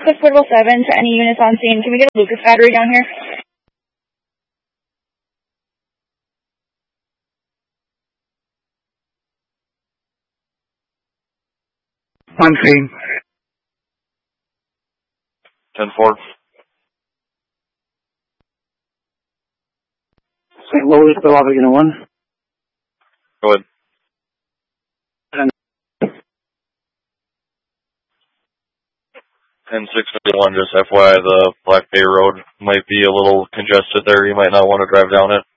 Quick Portable 7 to any units on scene. Can we get a Lucas battery down here? On scene. 10-4. St. Louis, Philadelphia, Unit 1. Go ahead. 10-6-1, just FYI, the Black Bay Road might be a little congested there. You might not want to drive down it.